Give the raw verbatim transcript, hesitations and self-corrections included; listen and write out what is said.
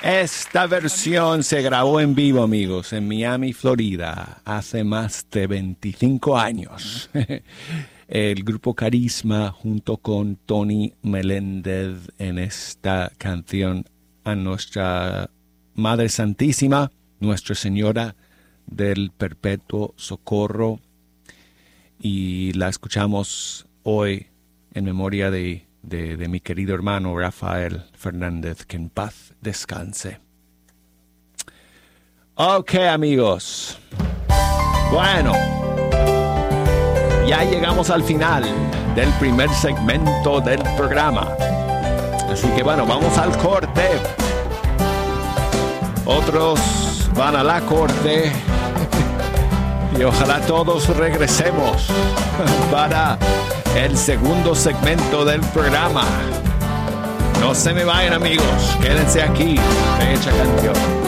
Esta versión se grabó en vivo, amigos, en Miami, Florida, hace más de veinticinco años. El grupo Carisma junto con Tony Meléndez en esta canción a nuestra Madre Santísima, Nuestra Señora del Perpetuo Socorro. Y la escuchamos hoy en memoria de, de, de mi querido hermano Rafael Fernández, que en paz descanse. Ok, amigos. Bueno, ya llegamos al final del primer segmento del programa. Así que bueno, vamos al corte. Otros van a la corte. Y ojalá todos regresemos para el segundo segmento del programa. No se me vayan, amigos. Quédense aquí. Fecha canción.